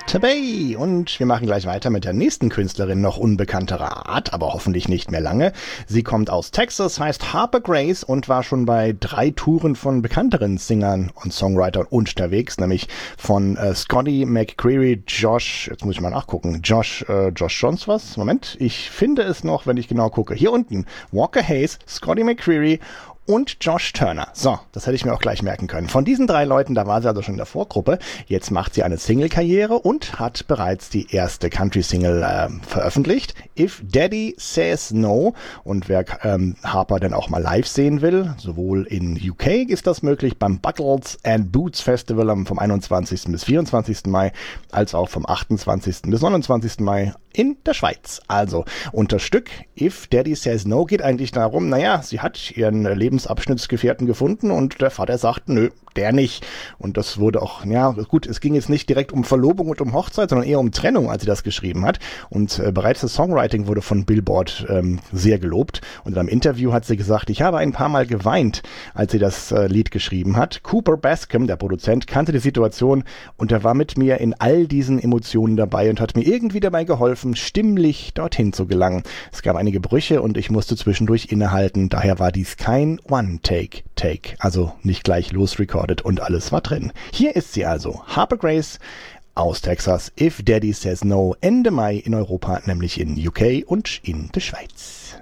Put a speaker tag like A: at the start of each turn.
A: Tabay. Und wir machen gleich weiter mit der nächsten Künstlerin noch unbekannterer Art, aber hoffentlich nicht mehr lange. Sie kommt aus Texas, heißt Harper Grace und war schon bei 3 Touren von bekannteren Singern und Songwritern unterwegs, nämlich von Scotty McCreery, jetzt muss ich mal nachgucken, Josh Jones was? Moment, ich finde es noch, wenn ich genau gucke. Hier unten, Walker Hayes, Scotty McCreery und Josh Turner. So, das hätte ich mir auch gleich merken können. Von diesen 3 Leuten, da war sie also schon in der Vorgruppe. Jetzt macht sie eine Single-Karriere und hat bereits die erste Country-Single veröffentlicht. If Daddy Says No. Und wer Harper dann auch mal live sehen will, sowohl in UK ist das möglich, beim Buckles and Boots Festival vom 21. bis 24. Mai, als auch vom 28. bis 29. Mai in der Schweiz. Also, unter Stück If Daddy Says No geht eigentlich darum, naja, sie hat ihren Lebensabschnittsgefährten gefunden und der Vater sagt, nö, der nicht. Und das wurde auch, ja gut, es ging jetzt nicht direkt um Verlobung und um Hochzeit, sondern eher um Trennung, als sie das geschrieben hat. Und bereits das Songwriting wurde von Billboard sehr gelobt. Und in einem Interview hat sie gesagt, ich habe ein paar Mal geweint, als sie das Lied geschrieben hat. Cooper Bascom, der Produzent, kannte die Situation und er war mit mir in all diesen Emotionen dabei und hat mir irgendwie dabei geholfen, stimmlich dorthin zu gelangen. Es gab einige Brüche und ich musste zwischendurch innehalten. Daher war dies kein One-Take, also nicht gleich losrecorded und alles war drin. Hier ist sie also, Harper Grace aus Texas, If Daddy Says No, Ende Mai in Europa, nämlich in UK und in der Schweiz.